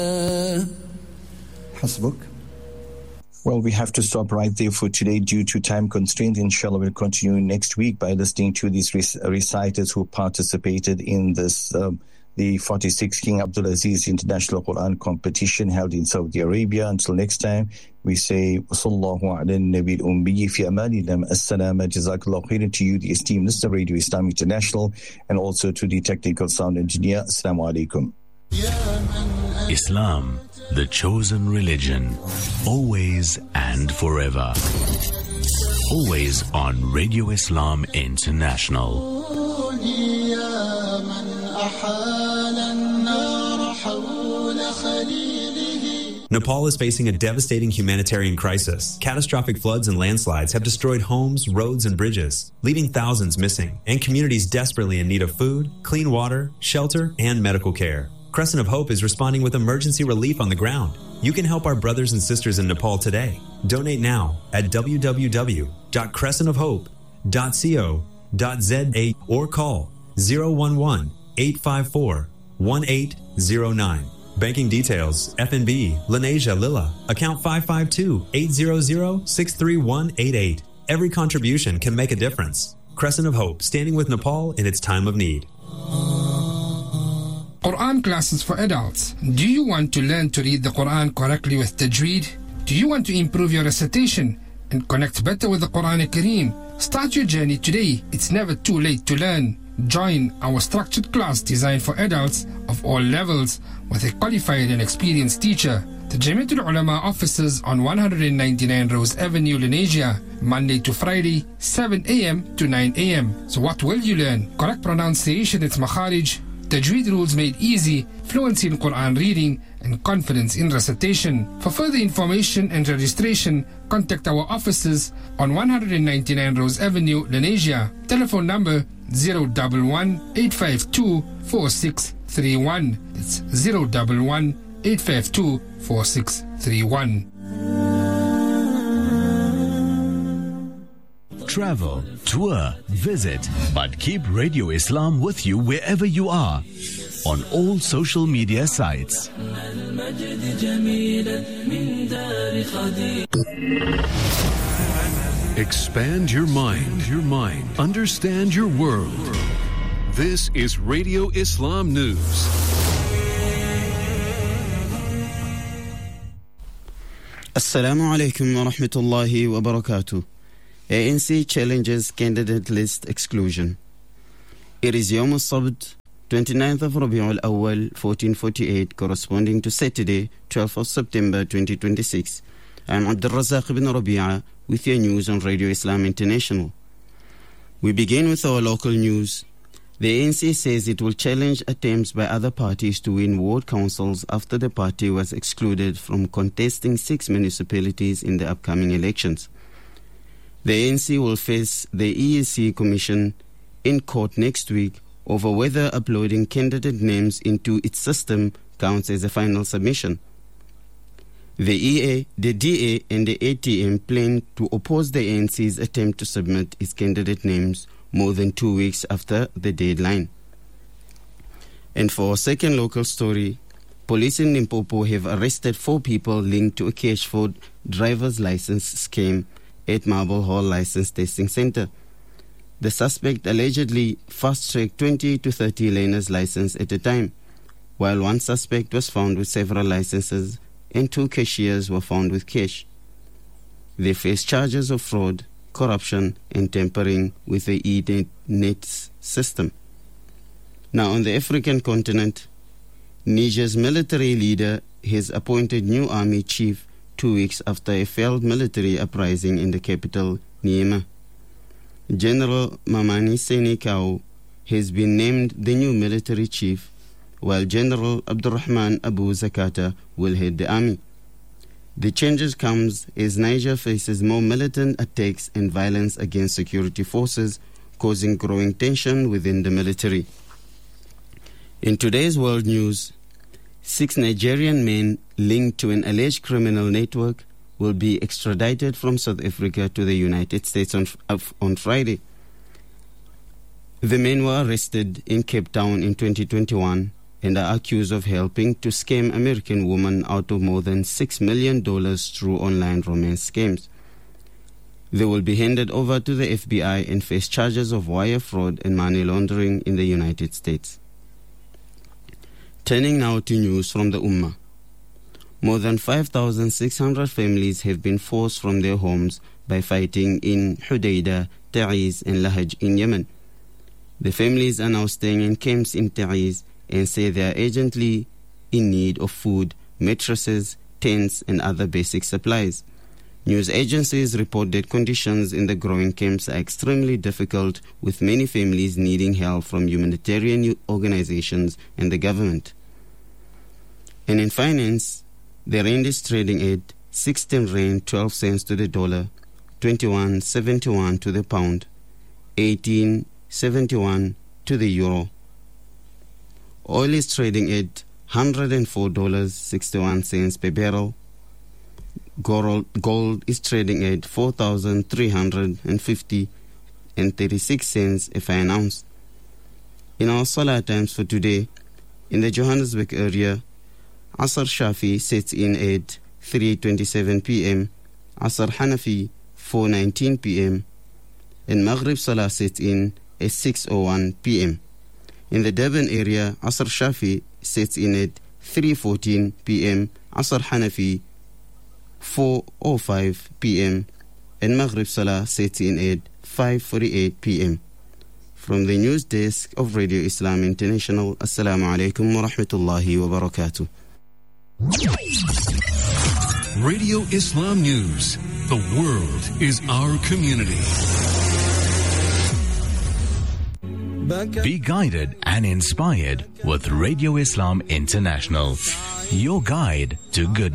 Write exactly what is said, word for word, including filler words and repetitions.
Hasbuk. Well, we have to stop right there for today due to time constraint. Inshallah, we'll continue next week by listening to these rec- reciters who participated in this, um, the forty-sixth King Abdulaziz International Quran Competition held in Saudi Arabia. Until next time, we say, Sallallahu ala nabi al-ummi fi amanillah. As-salama, jazakallahu khairan to you, the esteemed listener, Radio Islam International, and also to the technical sound engineer. Assalamu alaikum. Islam, the chosen religion, always and forever. Always on Radio Islam International. Nepal is facing a devastating humanitarian crisis. Catastrophic floods and landslides have destroyed homes, roads, and bridges, leaving thousands missing, and communities desperately in need of food, clean water, shelter, and medical care. Crescent of Hope is responding with emergency relief on the ground. You can help our brothers and sisters in Nepal today. Donate now at w w w dot crescent of hope dot co dot z a or call zero one one, eight five four, one eight zero nine. Banking details, F N B, Lenasia Lilla, account five five two, eight zero zero, six three one eight eight. Every contribution can make a difference. Crescent of Hope, standing with Nepal in its time of need. Quran classes for adults. Do you want to learn to read the Quran correctly with Tajweed? Do you want to improve your recitation and connect better with the Quran Kareem? Start your journey today. It's never too late to learn. Join our structured class designed for adults of all levels with a qualified and experienced teacher. The Jamiatul Ulama offices on one ninety-nine Rose Avenue, Lenasia, Monday to Friday, seven a.m. to nine a.m. So what will you learn? Correct pronunciation, it's Makharij, Tajweed rules made easy, fluency in Quran reading, and confidence in recitation. For further information and registration, contact our offices on one ninety-nine Rose Avenue, Lenasia. Telephone number zero one one, eight five two, four six three one. It's zero one one, eight five two, four six three one. Travel, tour, visit, but keep Radio Islam with you wherever you are. On all social media sites. Expand your mind, your mind. Understand your world. This is Radio Islam News. Assalamu alaikum wa rahmatullahi wa barakatuh. A N C challenges candidate list exclusion. It is Yawm al-Sabt, twenty-ninth of Rabi'ul Awwal, fourteen forty-eight, corresponding to Saturday, twelfth of September, twenty twenty-six. I am Abdul Razak ibn Rabi'a with your news on Radio Islam International. We begin with our local news. The A N C says it will challenge attempts by other parties to win ward councils after the party was excluded from contesting six municipalities in the upcoming elections. The A N C will face the E A C Commission in court next week over whether uploading candidate names into its system counts as a final submission. The E A, the D A and the A T M plan to oppose the A N C's attempt to submit its candidate names more than two weeks after the deadline. And for our second local story, police in Limpopo have arrested four people linked to a cash for driver's license scam at Marble Hall License Testing Center. The suspect allegedly fast-tracked twenty to thirty learners' license at a time, while one suspect was found with several licenses and two cashiers were found with cash. They face charges of fraud, corruption, and tampering with the e-net system. Now, on the African continent, Niger's military leader has appointed new army chief two weeks after a failed military uprising in the capital, Niamey. General Mamani Senikau has been named the new military chief, while General Abdurrahman Abu Zakata will head the army. The changes comes as Niger faces more militant attacks and violence against security forces, causing growing tension within the military. In today's world news, six Nigerian men linked to an alleged criminal network will be extradited from South Africa to the United States on, on Friday. The men were arrested in Cape Town in twenty twenty-one and are accused of helping to scam American women out of more than six million dollars through online romance scams. They will be handed over to the F B I and face charges of wire fraud and money laundering in the United States. Turning now to news from the Ummah. More than five thousand six hundred families have been forced from their homes by fighting in Hudaydah, Ta'iz and Lahaj in Yemen. The families are now staying in camps in Ta'iz and say they are urgently in need of food, mattresses, tents and other basic supplies. News agencies report that conditions in the growing camps are extremely difficult, with many families needing help from humanitarian organizations and the government. And in finance, the rand is trading at sixteen rand twelve cents to the dollar, twenty-one seventy-one to the pound, eighteen seventy-one to the euro. Oil is trading at one hundred four dollars and sixty-one cents per barrel. Gold, gold is trading at four thousand three hundred fifty and thirty-six cents a fine ounce. In our Salah times for today, in the Johannesburg area, Asr Shafi sets in at three twenty-seven p.m., Asr Hanafi four nineteen p.m., and Maghrib Salah sets in at six oh one p.m. In the Durban area, Asr Shafi sets in at three fourteen p.m., Asr Hanafi four oh five p.m. and Maghrib Salah sets in at five forty-eight p.m. From the news desk of Radio Islam International, Assalamu alaikum wa rahmatullahi wa barakatuh. Radio Islam News. The world is our community. Be guided and inspired with Radio Islam International, your guide to good.